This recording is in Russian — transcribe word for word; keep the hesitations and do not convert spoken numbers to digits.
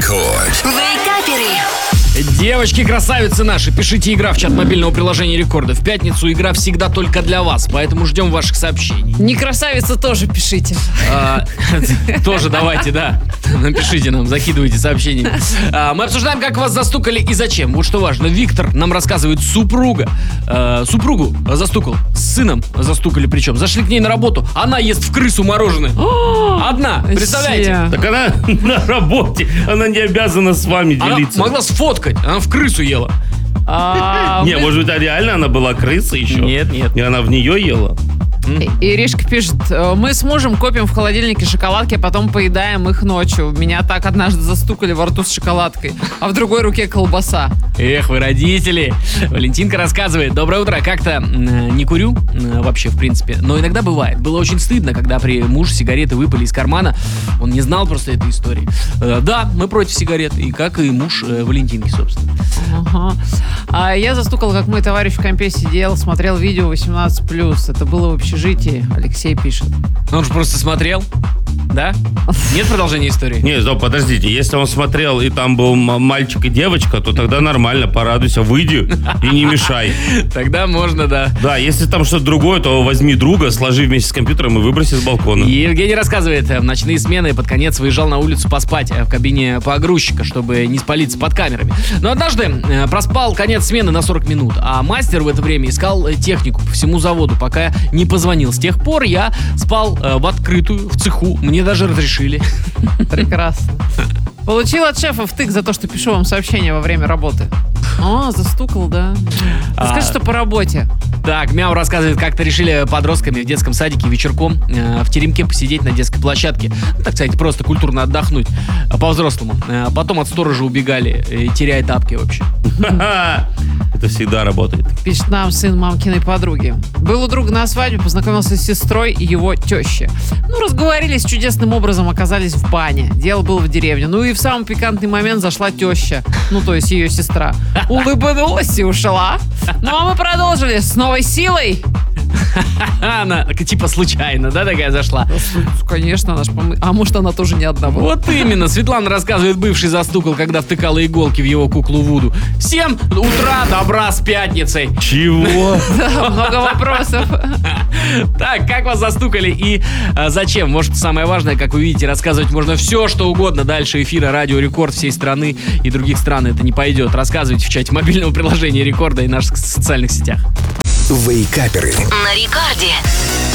Рекорд. Вейкаперы. Девочки-красавицы наши, пишите игра в чат мобильного приложения Рекорда. В пятницу игра всегда только для вас, поэтому ждем ваших сообщений. Не красавица тоже пишите. А, тоже давайте, да. Напишите нам, закидывайте сообщения. А, мы обсуждаем, как вас застукали и зачем. Вот что важно. Виктор нам рассказывает, супруга. А, супругу застукал, с сыном застукали причем. Зашли к ней на работу, она ест в крысу мороженое. Одна, представляете? Так она на работе, она не обязана с вами Она делиться. могла сфоткать, она в крысу ела. А, Не, вы- может быть, а реально она была крыса еще? Нет, нет. И она в нее ела? Иришка пишет: мы с мужем копим в холодильнике шоколадки, а потом поедаем их ночью. Меня так однажды застукали во рту с шоколадкой, а в другой руке колбаса. Эх, вы родители. Валентинка рассказывает. Доброе утро. Как-то м, не курю м, вообще, в принципе, но иногда бывает. Было очень стыдно, когда при муж сигареты выпали из кармана. Он не знал просто этой истории. Э, да, мы против сигарет. И как и муж э, Валентинки, собственно. Ага. А я застукал, как мой товарищ в компе сидел, смотрел видео восемнадцать плюс. Это было в общежитии. Алексей пишет. Он же просто смотрел. Да? Нет продолжения истории? Не, стоп, подождите, если он смотрел и там был м- мальчик и девочка, то тогда нормально, порадуйся, выйди и не мешай. Тогда можно, да. Да, если там что-то другое, то возьми друга, сложи вместе с компьютером и выброси с балкона. Евгений рассказывает, в ночные смены под конец выезжал на улицу поспать в кабине погрузчика, чтобы не спалиться под камерами. Но однажды э, проспал конец смены на сорок минут, а мастер в это время искал э, технику по всему заводу, пока не позвонил. С тех пор я спал э, в открытую, в цеху, мне даже разрешили. Прекрасно. Получил от шефа втык за то, что пишу вам сообщения во время работы. О, застукал, да. А. Скажи, что по работе. Так, Мяу рассказывает, как-то решили подростками в детском садике вечерком э, в теремке посидеть на детской площадке. Ну, так сказать, просто культурно отдохнуть э, по-взрослому. Э, потом от сторожа убегали, э, теряя тапки вообще. Это всегда работает. Пишет нам сын мамкиной подруги. Был у друга на свадьбе, познакомился с сестрой и его тещей. Ну, разговорились, чудесным образом оказались в бане. Дело было в деревне. Ну и в самый пикантный момент зашла теща. Ну, то есть ее сестра. Улыбнулась и ушла. Ну, а мы продолжили с новой силой. Она типа случайно, да, такая зашла? Конечно, она ж помы- А может, она тоже не одна была. Вот именно. Светлана рассказывает, бывший застукал, когда втыкала иголки в его куклу Вуду. Всем утра, добра с пятницей. Чего? Да, много вопросов. Так, как вас застукали и а, зачем? Может, самое важное, как вы видите, рассказывать можно все, что угодно. Дальше эфира Радио Рекорд всей страны и других стран это не пойдет. Рассказывайте в чате мобильного приложения Рекорда и наших социальных сетях. Вейкаперы. На рекорде.